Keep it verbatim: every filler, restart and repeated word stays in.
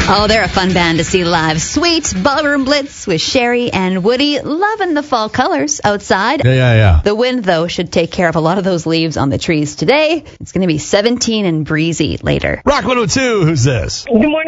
Oh, they're a fun band to see live. Sweet Ballroom Blitz with Sherry and Woody, loving the fall colors outside. Yeah, yeah, yeah. The wind, though, should take care of a lot of those leaves on the trees today. It's going to be seventeen and breezy later. Rock one oh two, who's this? Good morning.